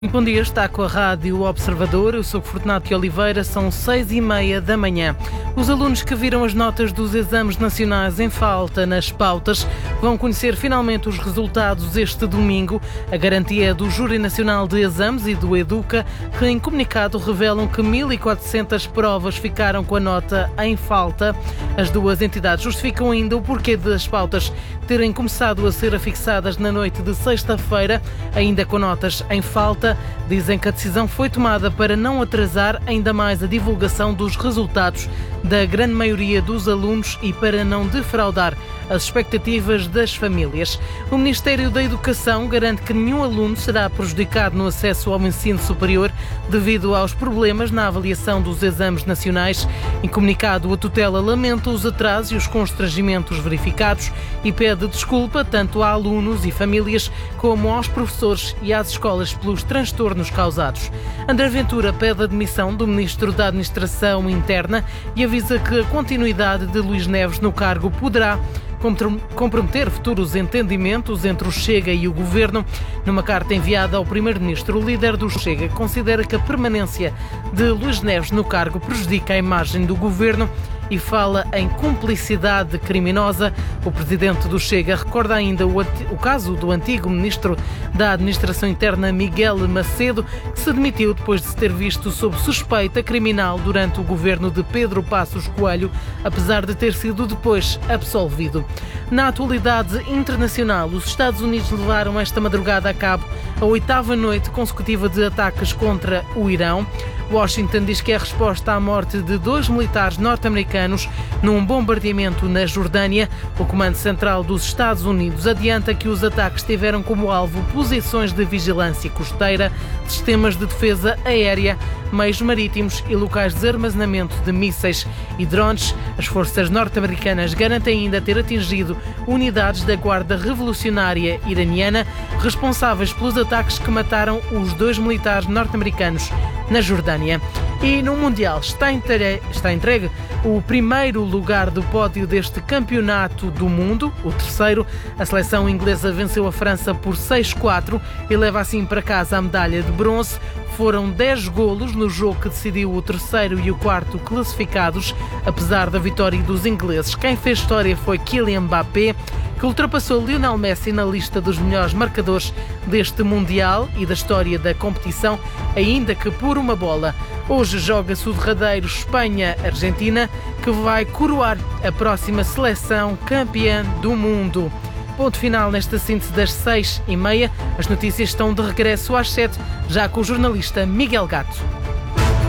Bom dia, está com a Rádio Observador. Eu sou Fortunato Oliveira, são 6h30 da manhã. Os alunos que viram as notas dos exames nacionais em falta nas pautas vão conhecer finalmente os resultados este domingo. A garantia é do Júri Nacional de Exames e do Educa, que em comunicado revelam que 1.400 provas ficaram com a nota em falta. As duas entidades justificam ainda o porquê das pautas terem começado a ser afixadas na noite de sexta-feira, ainda com notas em falta. Dizem que a decisão foi tomada para não atrasar ainda mais a divulgação dos resultados da grande maioria dos alunos e para não defraudar as expectativas das famílias. O Ministério da Educação garante que nenhum aluno será prejudicado no acesso ao ensino superior devido aos problemas na avaliação dos exames nacionais. Em comunicado, a tutela lamenta os atrasos e os constrangimentos verificados e pede desculpa tanto a alunos e famílias como aos professores e às escolas pelos transtornos causados. André Ventura pede a demissão do Ministro da Administração Interna e avisa que a continuidade de Luís Neves no cargo poderá comprometer futuros entendimentos entre o Chega e o Governo. Numa carta enviada ao Primeiro-Ministro, o líder do Chega considera que a permanência de Luís Neves no cargo prejudica a imagem do Governo e fala em cumplicidade criminosa. O presidente do Chega recorda ainda o caso do antigo ministro da Administração Interna, Miguel Macedo, que se demitiu depois de se ter visto sob suspeita criminal durante o governo de Pedro Passos Coelho, apesar de ter sido depois absolvido. Na atualidade internacional, os Estados Unidos levaram esta madrugada a cabo a 8ª noite consecutiva de ataques contra o Irão. Washington diz que é a resposta à morte de 2 militares norte-americanos num bombardeamento na Jordânia. O Comando Central dos Estados Unidos adianta que os ataques tiveram como alvo posições de vigilância costeira, sistemas de defesa aérea, meios marítimos e locais de armazenamento de mísseis e drones. As forças norte-americanas garantem ainda ter atingido unidades da Guarda Revolucionária Iraniana responsáveis pelos ataques que mataram os 2 militares norte-americanos na Jordânia. E no Mundial está entregue o primeiro lugar do pódio deste campeonato do mundo, o terceiro. A seleção inglesa venceu a França por 6-4 e leva assim para casa a medalha de bronze. Foram 10 golos no jogo que decidiu o terceiro e o quarto classificados, apesar da vitória dos ingleses. Quem fez história foi Kylian Mbappé, que ultrapassou Lionel Messi na lista dos melhores marcadores deste Mundial e da história da competição, ainda que por uma bola. Hoje joga-se o derradeiro Espanha-Argentina, que vai coroar a próxima seleção campeã do mundo. Ponto final nesta síntese das 6h30. As notícias estão de regresso às 7, já com o jornalista Miguel Gato.